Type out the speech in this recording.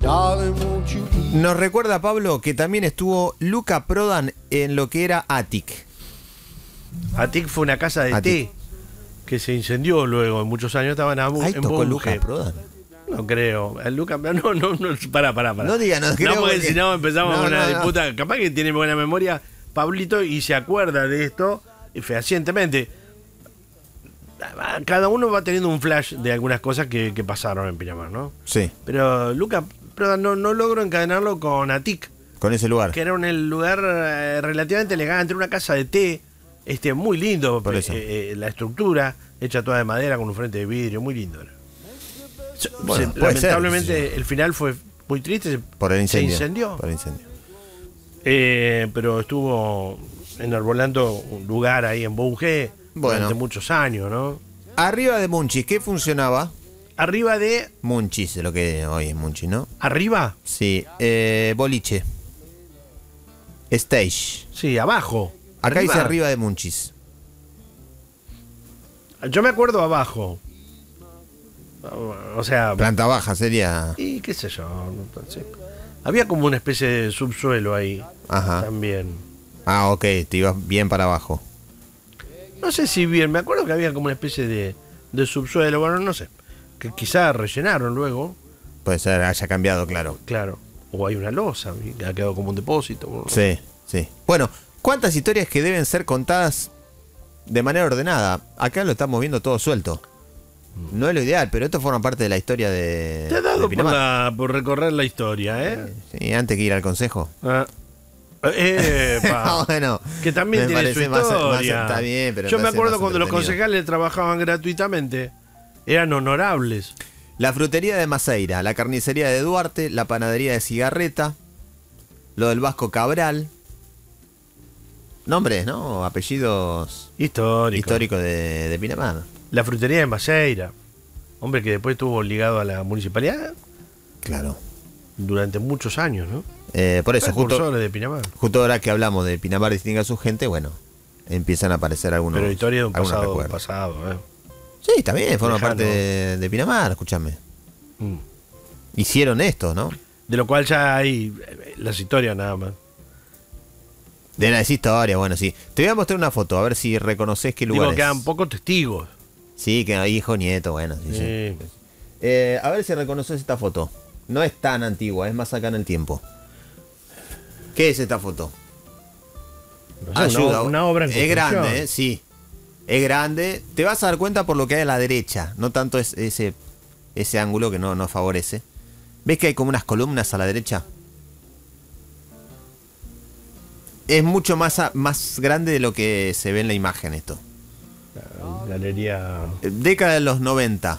Nos recuerda, Pablo, que también estuvo Luca Prodan en lo que era Attic. Attic fue una casa de té que se incendió luego, en muchos años estaban Ahí en tocó Bunge. Luca Prodan. No creo. El Luca, no, pará. No diga, no creo. No, porque porque si no empezamos no, una no, disputa. Capaz que tiene buena memoria Pablito y se acuerda de esto fehacientemente. Cada uno va teniendo un flash de algunas cosas que pasaron en Pinamar, ¿no? Sí. Pero Luca Prodan no logró encadenarlo con Attic, Con ese lugar. que era un lugar relativamente elegante, una casa de té, muy lindo, Por eso. la estructura hecha toda de madera con un frente de vidrio, muy lindo era. Bueno, puede Lamentablemente ser, sí. el final fue muy triste, Por el incendio. se incendió. Por el incendio. Pero estuvo enarbolando un lugar ahí en Bunge durante muchos años, ¿no? Arriba de Munchis, ¿qué funcionaba? Arriba de... Munchis, lo que hoy es Munchis, ¿no? ¿Arriba? Sí, boliche. Stage. Sí, abajo. Acá dice arriba de Munchis. Yo me acuerdo abajo. O sea... Planta baja sería. Y qué sé yo. No sé. Había como una especie de subsuelo ahí. Ajá. También. Ah, ok, te ibas bien para abajo. No sé si bien, me acuerdo que había como una especie de subsuelo, bueno, no sé. Que quizás rellenaron luego. Puede ser, haya cambiado, claro. Claro. O hay una losa, que ha quedado como un depósito. Bueno, Sí, sí. Bueno, ¿cuántas historias que deben ser contadas de manera ordenada? Acá lo estamos viendo todo suelto. No es lo ideal, pero esto forma parte de la historia de. Te ha dado de Pinamar. por recorrer la historia, ¿eh? Sí, antes que ir al consejo. Ah. Bueno, que también me tiene su parece más historia. está bien, pero yo me parece acuerdo más cuando los entretenido. concejales trabajaban gratuitamente. Eran honorables. La frutería de Maceira, la carnicería de Duarte, la panadería de Cigarreta, lo del Vasco Cabral. Nombres, ¿no? Apellidos históricos de Pinamar. La frutería de Maceira. Hombre, que después estuvo ligado a la municipalidad. Claro. Durante muchos años, ¿no? Por eso, de Pinamar. justo ahora que hablamos de Pinamar distingue a su gente, bueno, empiezan a aparecer algunos. Pero historia de un algunos pasado, recuerdos. Sí, está bien, forma parte de Pinamar, escúchame. Hicieron esto, ¿no? De lo cual ya hay las historias nada más. De las historias, bueno, sí. Te voy a mostrar una foto, a ver si reconoces qué lugar Digo, es. quedan pocos testigos. Sí, que hijo, nieto, bueno, sí. A ver si reconoces esta foto. No es tan antigua, es más acá en el tiempo. ¿Qué es esta foto? No sé, una obra en Es construcción. grande, sí. Es grande. Te vas a dar cuenta por lo que hay a la derecha. No tanto es ese ángulo que no favorece. ¿Ves que hay como unas columnas a la derecha? Es mucho más grande de lo que se ve en la imagen esto. Galería... Década de los 90.